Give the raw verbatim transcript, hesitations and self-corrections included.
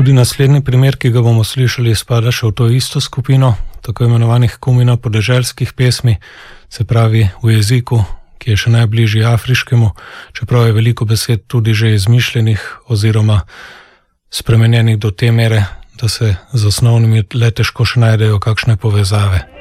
Tudi naslednji primer, ki ga bomo slišali, spada še v to isto skupino, tako imenovanih kumino podeželskih pesmi, se pravi v jeziku, ki je še najbližji afriškemu, čeprav je veliko besed tudi že izmišljenih oziroma spremenjenih do te mere, da se z osnovnimi le težko še najdejo kakšne povezave.